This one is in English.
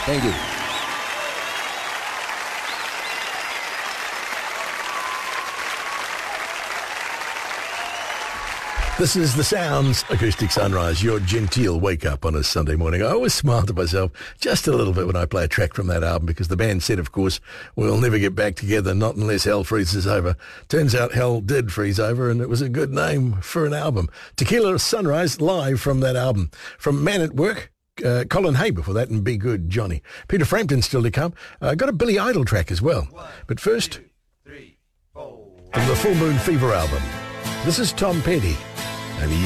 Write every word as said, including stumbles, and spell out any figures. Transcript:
Thank you. This is the Sounds Acoustic Sunrise, your genteel wake-up on a Sunday morning. I always smile to myself just a little bit when I play a track from that album, because the band said, of course, we'll never get back together, not unless hell freezes over. Turns out hell did freeze over, and it was a good name for an album. Tequila Sunrise, live from that album. From Man at Work, uh, Colin Hay before that, and Be Good, Johnny. Peter Frampton still to come. Uh, got a Billy Idol track as well. One, but first, two, three, four. from the Full Moon Fever album, this is Tom Petty. And he